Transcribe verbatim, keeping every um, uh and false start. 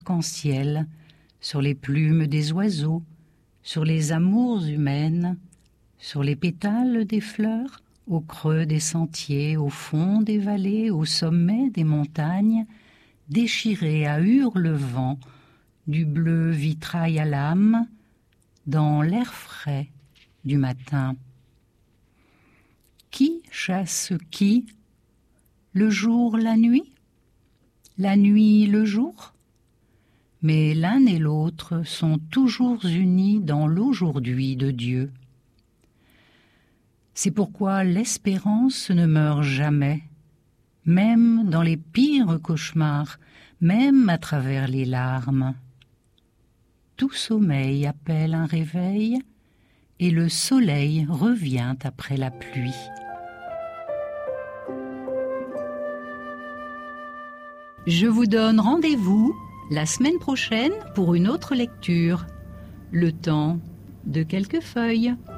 arc-en-ciel, sur les plumes des oiseaux, sur les amours humaines, sur les pétales des fleurs, au creux des sentiers, au fond des vallées, au sommet des montagnes, déchirées à hurle-vent, du bleu vitrail à l'âme, dans l'air frais du matin. Qui chasse qui? Le jour, la nuit? La nuit, le jour? Mais l'un et l'autre sont toujours unis dans l'aujourd'hui de Dieu. C'est pourquoi l'espérance ne meurt jamais, même dans les pires cauchemars, même à travers les larmes. Tout sommeil appelle un réveil, et le soleil revient après la pluie. Je vous donne rendez-vous la semaine prochaine pour une autre lecture. Le temps de quelques feuilles.